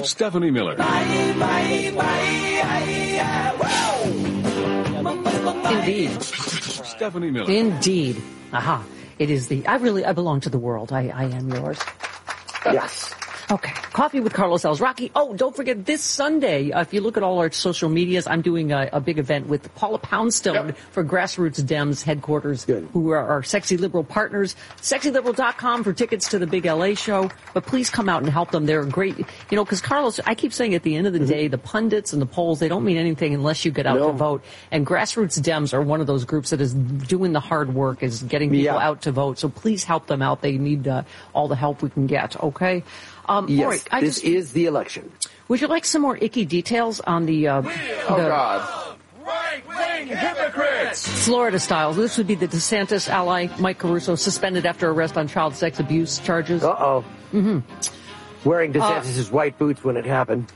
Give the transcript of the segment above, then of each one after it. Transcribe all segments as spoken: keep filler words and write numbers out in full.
Stephanie Miller. Indeed. Stephanie Miller. Indeed. Aha. It is the, I really, I belong to the world. I, I am yours. Yes. Okay. Coffee with Carlos Alzraki. Oh, don't forget this Sunday, uh, if you look at all our social medias, I'm doing a, a big event with Paula Poundstone yep. for Grassroots Dems headquarters, Good. who are our Sexy Liberal partners. sexy liberal dot com for tickets to the big L A show. But please come out and help them. They're great. You know, because Carlos, I keep saying at the end of the mm-hmm. day, the pundits and the polls, they don't mean anything unless you get out no. to vote. And Grassroots Dems are one of those groups that is doing the hard work, is getting people yeah. out to vote. So please help them out. They need uh, all the help we can get. Okay. Um, yes, all right, I this just, is the election. Would you like some more icky details on the... Uh, oh, the God. Right-wing hypocrites! Florida style. This would be the DeSantis ally, Mike Caruso, suspended after arrest on child sex abuse charges. Uh-oh. Mm-hmm. Wearing DeSantis' uh, white boots when it happened.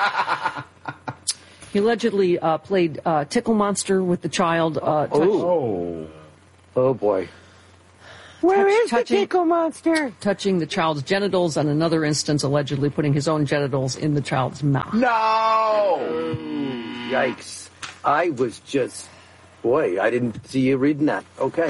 He allegedly uh, played uh, Tickle Monster with the child. Uh, touch- oh. Oh, boy. Where Touch, is touching, the Tickle Monster? Touching the child's genitals, and another instance allegedly putting his own genitals in the child's mouth. No! Yikes. I was just, boy, I didn't see you reading that. Okay.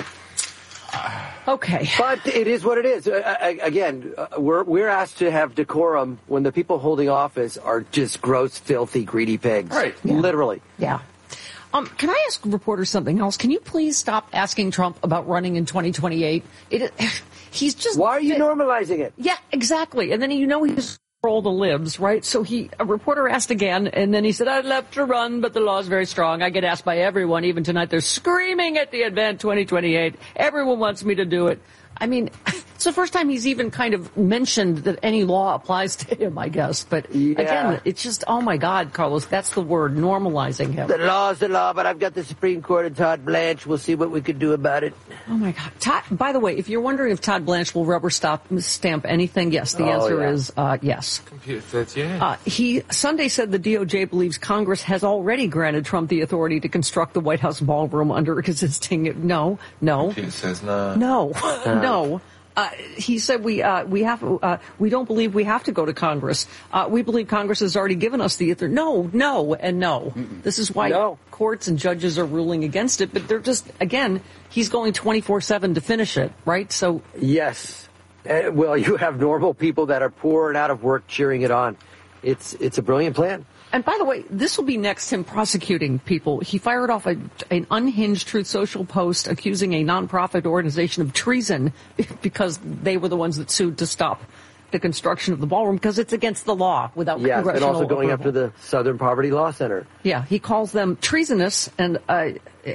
Okay. But it is what it is. Uh, again, uh, we're we're asked to have decorum when the people holding office are just gross, filthy, greedy pigs. Right. Yeah. Literally. Yeah. Um, can I ask reporters something else? Can you please stop asking Trump about running in twenty twenty-eight? It, he's just... Why are you it, normalizing it? Yeah, exactly. And then, you know, he's for all the libs, right? So he, a reporter asked again, and then he said, I'd love to run, but the law is very strong. I get asked by everyone. Even tonight, they're screaming at the event twenty twenty-eight. Everyone wants me to do it. I mean, it's the first time he's even kind of mentioned that any law applies to him, I guess. But yeah. again, it's just, oh my God, Carlos, that's the word, normalizing him. The law's the law, but I've got the Supreme Court and Todd Blanche. We'll see what we can do about it. Oh my God. Todd, by the way, if you're wondering if Todd Blanche will rubber stop, stamp anything, yes, the oh, answer yeah. is uh, yes. Computer says yeah. Uh, he Sunday said the D O J believes Congress has already granted Trump the authority to construct the White House ballroom under existing. No, no. Computer says no. No, no. Uh, he said we uh, we have uh, we don't believe we have to go to Congress. Uh, we believe Congress has already given us the authority. No, no, and no. Mm-mm. This is why no. courts and judges are ruling against it. But they're just, again, he's going twenty-four seven to finish it, right? So yes. Uh, well, you have normal people that are poor and out of work cheering it on. It's it's a brilliant plan. And by the way, this will be next, him prosecuting people. He fired off a, an unhinged Truth Social post accusing a nonprofit organization of treason because they were the ones that sued to stop the construction of the ballroom because it's against the law without yes, congressional and also going approval. after the Southern Poverty Law Center. Yeah, he calls them treasonous and uh,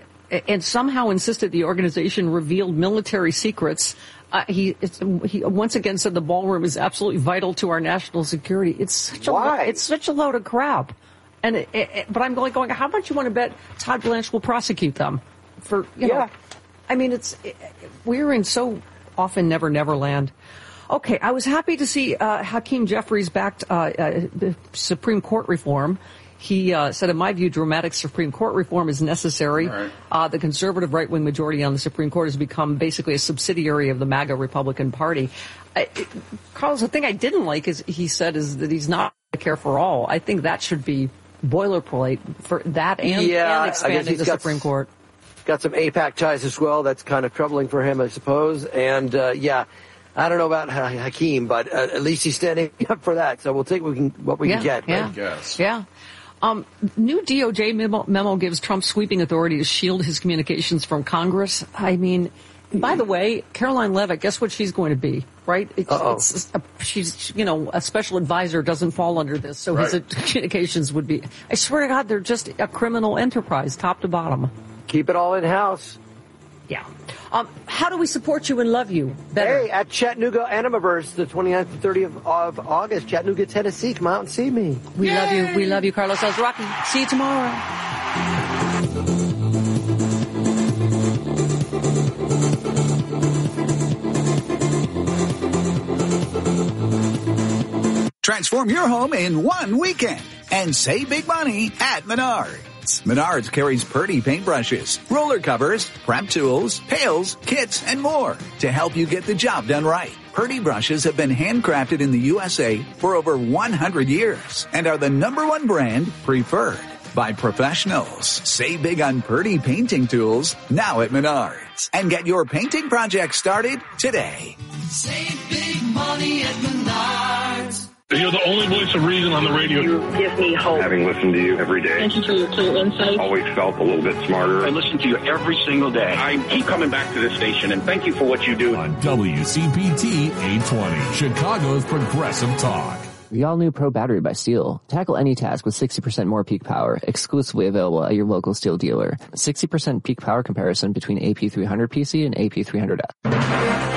and somehow insisted the organization revealed military secrets. Uh, he, it's, he once again said the ballroom is absolutely vital to our national security. It's such a Why? it's such a load of crap. And it, it, but I'm going going. How much you want to bet Todd Blanche will prosecute them for? You know, yeah. I mean, it's it, we're in so often never never land. Okay, I was happy to see uh, Hakeem Jeffries backed uh, uh, the Supreme Court reform. He uh, said, in my view, dramatic Supreme Court reform is necessary. Right. Uh, the conservative right-wing majority on the Supreme Court has become basically a subsidiary of the MAGA Republican Party. I, it, Carlos, the thing I didn't like is he said is that he's not Medicare for all. I think that should be boilerplate for that and, yeah, and expanding the got, Supreme Court. Got some AIPAC ties as well. That's kind of troubling for him, I suppose. And, uh, yeah. I don't know about Hakeem, but uh, at least he's standing up for that. So we'll take what we can, what we yeah, can get. Yeah, I guess. Yeah. Um, new D O J memo, memo gives Trump sweeping authority to shield his communications from Congress. I mean, by the way, Caroline Leavitt, guess what she's going to be, right? It's, Uh-oh. it's a, she's, you know, a special advisor doesn't fall under this, so right. his communications would be, I swear to God, they're just a criminal enterprise, top to bottom. Keep it all in-house. Yeah. Um, how do we support you and love you better? Hey, at Chattanooga Animaverse, the twenty-ninth and thirtieth of August, Chattanooga, Tennessee. Come out and see me. We Yay! love you. We love you, Carlos Alzraki. See you tomorrow. Transform your home in one weekend and save big money at Menards. Menards carries Purdy paintbrushes, roller covers, prep tools, pails, kits, and more to help you get the job done right. Purdy brushes have been handcrafted in the U S A for over one hundred years and are the number one brand preferred by professionals. Save big on Purdy painting tools now at Menards and get your painting project started today. Save big money at Menards. You're the only voice of reason on the radio. You give me hope. Having listened to you every day. Thank you for your clear insight. Always felt a little bit smarter. I listen to you every single day. I keep coming back to this station, and thank you for what you do. On W C P T eight twenty, Chicago's Progressive Talk. The all-new Pro Battery by Steel. Tackle any task with sixty percent more peak power. Exclusively available at your local Steel dealer. sixty percent peak power comparison between A P three hundred P C and A P three hundred F.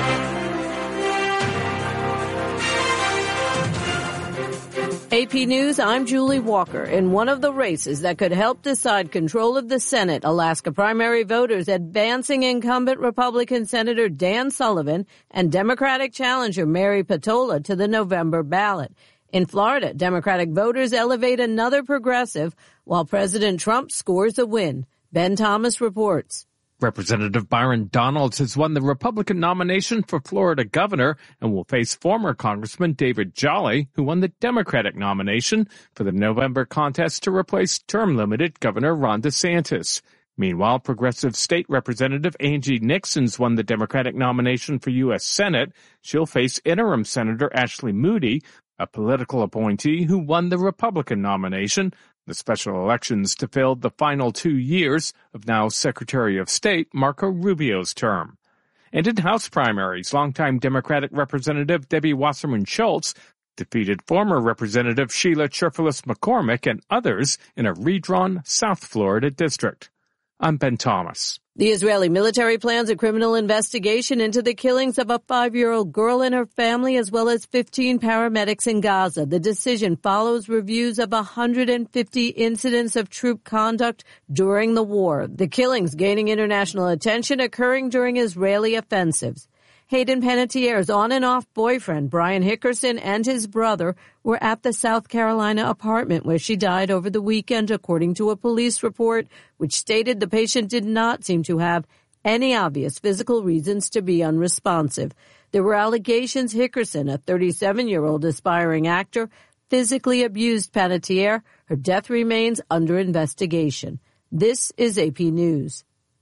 A P News, I'm Julie Walker. In one of the races that could help decide control of the Senate, Alaska primary voters advancing incumbent Republican Senator Dan Sullivan and Democratic challenger Mary Patola to the November ballot. In Florida, Democratic voters elevate another progressive while President Trump scores a win. Ben Thomas reports. Representative Byron Donalds has won the Republican nomination for Florida governor and will face former Congressman David Jolly, who won the Democratic nomination for the November contest to replace term-limited Governor Ron DeSantis. Meanwhile, progressive state representative Angie Nixon's won the Democratic nomination for U S Senate. She'll face interim Senator Ashley Moody, a political appointee who won the Republican nomination. The special elections to fill the final two years of now Secretary of State Marco Rubio's term. And in House primaries, longtime Democratic Representative Debbie Wasserman Schultz defeated former Representative Sheila Cherfilus McCormick and others in a redrawn South Florida district. I'm Ben Thomas. The Israeli military plans a criminal investigation into the killings of a five-year-old girl and her family, as well as fifteen paramedics in Gaza. The decision follows reviews of one hundred fifty incidents of troop conduct during the war. The killings gaining international attention occurring during Israeli offensives. Hayden Panettiere's on and off boyfriend, Brian Hickerson, and his brother were at the South Carolina apartment where she died over the weekend, according to a police report, which stated the patient did not seem to have any obvious physical reasons to be unresponsive. There were allegations Hickerson, a thirty-seven-year-old aspiring actor, physically abused Panettiere. Her death remains under investigation. This is A P News.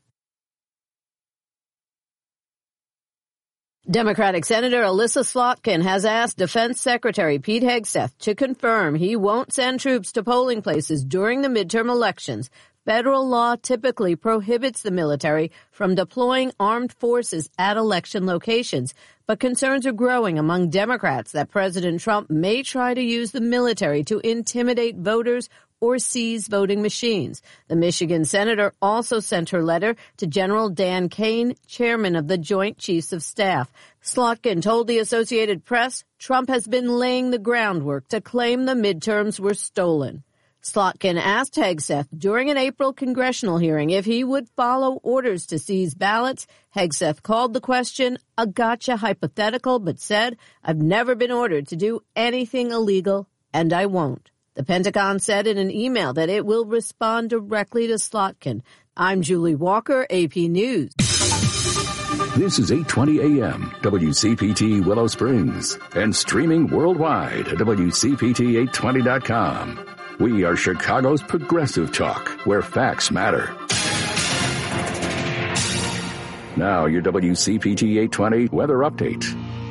Democratic Senator Elissa Slotkin has asked Defense Secretary Pete Hegseth to confirm he won't send troops to polling places during the midterm elections. Federal law typically prohibits the military from deploying armed forces at election locations, but concerns are growing among Democrats that President Trump may try to use the military to intimidate voters or seize voting machines. The Michigan senator also sent her letter to General Dan Kane, chairman of the Joint Chiefs of Staff. Slotkin told the Associated Press Trump has been laying the groundwork to claim the midterms were stolen. Slotkin asked Hegseth during an April congressional hearing if he would follow orders to seize ballots. Hegseth called the question a gotcha hypothetical, but said, I've never been ordered to do anything illegal, and I won't. The Pentagon said in an email that it will respond directly to Slotkin. I'm Julie Walker, A P News. This is eight twenty A M, W C P T Willow Springs, and streaming worldwide at W C P T eight twenty dot com. We are Chicago's Progressive Talk, where facts matter. Now your W C P T eight twenty weather update.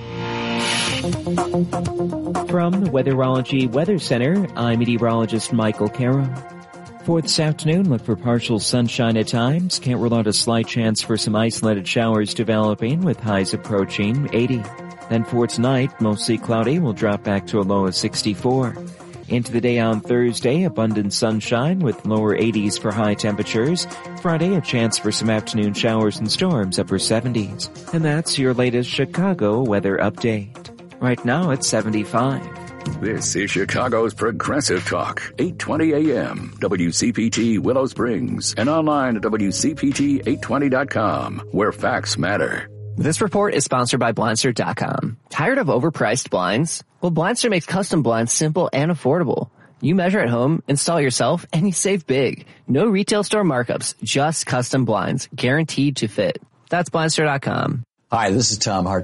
From the Weatherology Weather Center, I'm meteorologist Michael Carroll. For this afternoon, look for partial sunshine at times. Can't rule out a slight chance for some isolated showers developing with highs approaching eighty. Then for tonight, mostly cloudy, will drop back to a low of sixty-four. Into the day on Thursday, abundant sunshine with lower eighties for high temperatures. Friday, a chance for some afternoon showers and storms, upper seventies. And that's your latest Chicago weather update. Right now, it's seventy-five. This is Chicago's Progressive Talk, eight twenty A M, W C P T Willow Springs, and online at W C P T eight twenty dot com, where facts matter. This report is sponsored by Blindster dot com. Tired of overpriced blinds? Well, Blindster makes custom blinds simple and affordable. You measure at home, install yourself, and you save big. No retail store markups, just custom blinds, guaranteed to fit. That's Blindster dot com. Hi, this is Tom Hartman.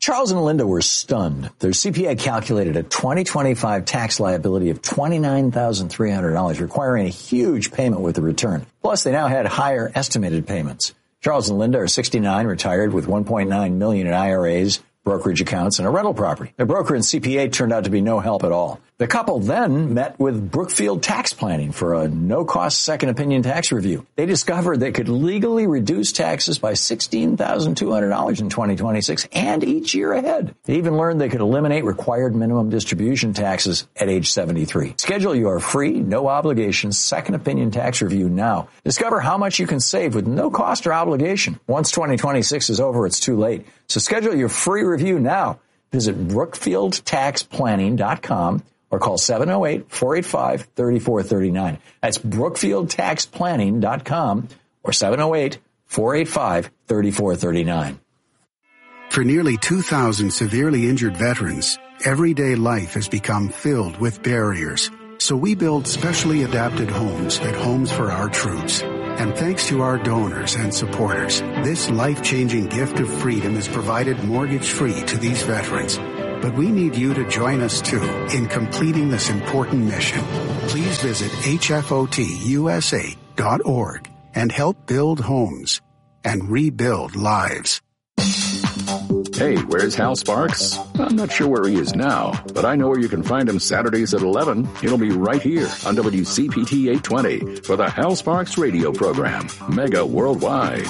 Charles and Linda were stunned. Their C P A calculated a twenty twenty-five tax liability of twenty-nine thousand three hundred dollars, requiring a huge payment with the return. Plus, they now had higher estimated payments. Charles and Linda are sixty-nine, retired with one point nine million dollars in I R As, brokerage accounts, and a rental property. Their broker and C P A turned out to be no help at all. The couple then met with Brookfield Tax Planning for a no-cost second opinion tax review. They discovered they could legally reduce taxes by sixteen thousand two hundred dollars in twenty twenty-six and each year ahead. They even learned they could eliminate required minimum distribution taxes at age seventy-three. Schedule your free, no-obligation second opinion tax review now. Discover how much you can save with no cost or obligation. Once twenty twenty-six is over, it's too late. So schedule your free review now. Visit brookfield tax planning dot com or call seven oh eight, four eight five, three four three nine. That's brookfield tax planning dot com or seven oh eight, four eight five, three four three nine. For nearly two thousand severely injured veterans, everyday life has become filled with barriers. So we build specially adapted homes at Homes for Our Troops. And thanks to our donors and supporters, this life-changing gift of freedom is provided mortgage-free to these veterans. But we need you to join us, too, in completing this important mission. Please visit H F O T U S A dot org and help build homes and rebuild lives. Hey, where's Hal Sparks? I'm not sure where he is now, but I know where you can find him Saturdays at eleven. He'll be right here on W C P T eight twenty for the Hal Sparks radio program, Mega Worldwide.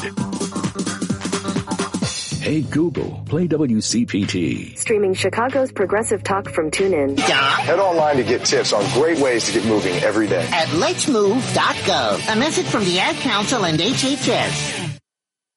Hey, Google, play W C P T. Streaming Chicago's progressive talk from TuneIn. Head online to get tips on great ways to get moving every day. At lets move dot gov. A message from the Ad Council and H H S.